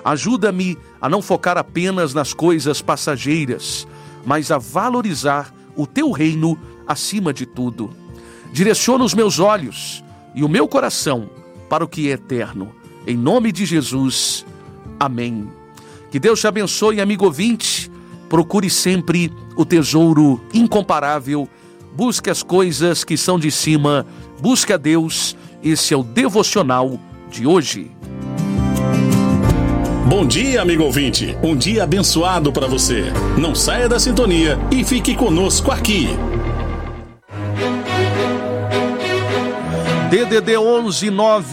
Ajuda-me a não focar apenas nas coisas passageiras, mas a valorizar o teu reino acima de tudo. Direciona os meus olhos e o meu coração para o que é eterno. Em nome de Jesus, amém. Que Deus te abençoe, amigo ouvinte. Procure sempre o tesouro incomparável. Busque as coisas que são de cima. Busque a Deus. Esse é o devocional de hoje. Bom dia, amigo ouvinte. Um dia abençoado para você. Não saia da sintonia e fique conosco aqui. DDD 11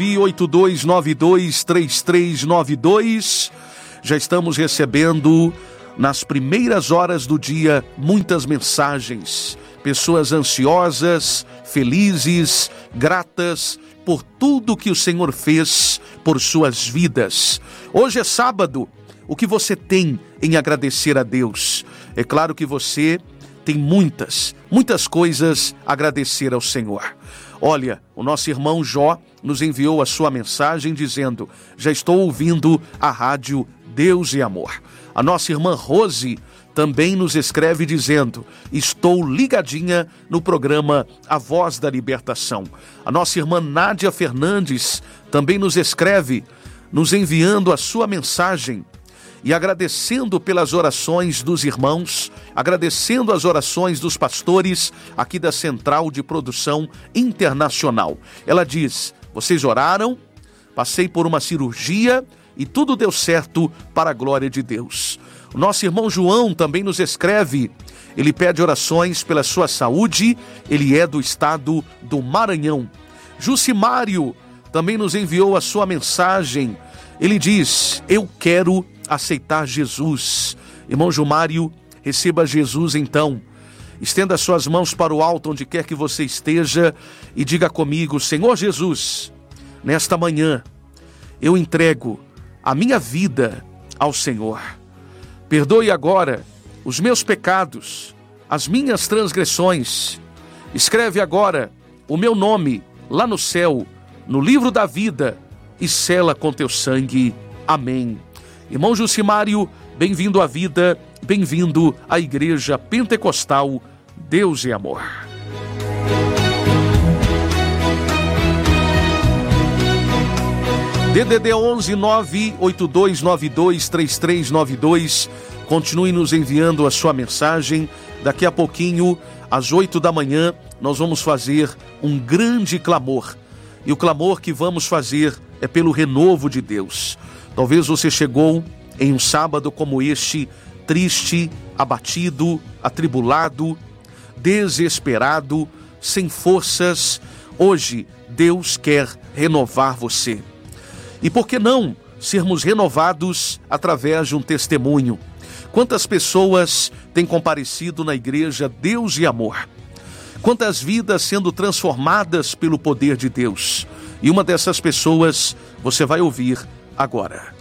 98292 3392. Já estamos recebendo nas primeiras horas do dia muitas mensagens. Pessoas ansiosas, felizes, gratas por tudo que o Senhor fez por suas vidas. Hoje é sábado. O que você tem em agradecer a Deus? É claro que você tem muitas coisas a agradecer ao Senhor. Olha, o nosso irmão Jó nos enviou a sua mensagem dizendo: já estou ouvindo a rádio Deus e Amor. A nossa irmã Rose também nos escreve dizendo: estou ligadinha no programa A Voz da Libertação. A nossa irmã Nádia Fernandes também nos escreve, nos enviando a sua mensagem e agradecendo pelas orações dos irmãos, agradecendo as orações dos pastores aqui da Central de Produção Internacional. Ela diz: vocês oraram, passei por uma cirurgia e tudo deu certo para a glória de Deus. O nosso irmão João também nos escreve, ele pede orações pela sua saúde, ele é do estado do Maranhão. Jucimário também nos enviou a sua mensagem, ele diz: eu quero aceitar Jesus. Irmão Jumário, receba Jesus então. Estenda suas mãos para o alto onde quer que você esteja e diga comigo: Senhor Jesus, nesta manhã eu entrego a minha vida ao Senhor. Perdoe agora os meus pecados, as minhas transgressões. Escreve agora o meu nome lá no céu, no livro da vida, e sela com teu sangue. Amém. Irmão Jucimário, bem-vindo à vida, bem-vindo à Igreja Pentecostal Deus e Amor. DDD 11 98292 3392. Continue nos enviando a sua mensagem. Daqui a pouquinho, às 8 da manhã, nós vamos fazer um grande clamor. E o clamor que vamos fazer é pelo renovo de Deus. Talvez você chegou em um sábado como este, triste, abatido, atribulado, desesperado, sem forças. Hoje, Deus quer renovar você. E por que não sermos renovados através de um testemunho? Quantas pessoas têm comparecido na igreja Deus e Amor? Quantas vidas sendo transformadas pelo poder de Deus? E uma dessas pessoas você vai ouvir agora.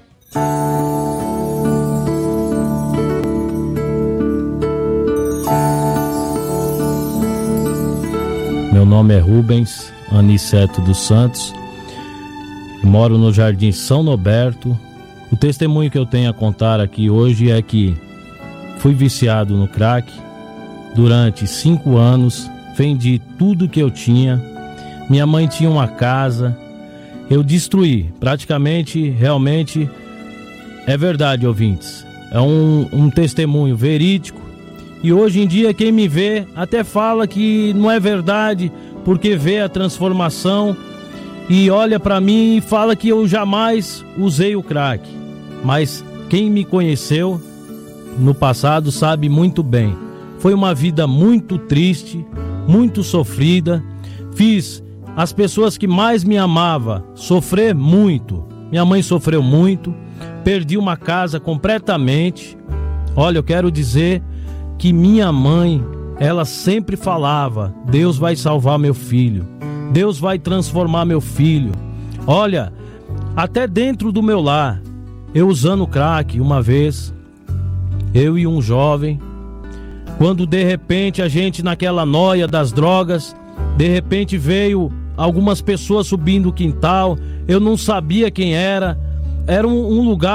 Meu nome é Rubens Aniceto dos Santos. Moro no Jardim São Noberto. O testemunho que eu tenho a contar aqui hoje é que fui viciado no crack durante 5 anos, vendi tudo que eu tinha. Minha mãe tinha uma casa, eu destruí, praticamente, realmente, é verdade, ouvintes. É um testemunho verídico. E hoje em dia quem me vê até fala que não é verdade, porque vê a transformação e olha para mim e fala que eu jamais usei o crack. Mas quem me conheceu no passado sabe muito bem. Foi uma vida muito triste, muito sofrida. Fiz as pessoas que mais me amavam sofrer muito. Minha mãe sofreu muito. Perdi uma casa completamente. Olha, eu quero dizer que minha mãe, ela sempre falava: Deus vai salvar meu filho. Deus vai transformar meu filho. Olha, até dentro do meu lar, eu usando crack uma vez, eu e um jovem, quando de repente a gente naquela noia das drogas, de repente veio algumas pessoas subindo o quintal, eu não sabia quem era um lugar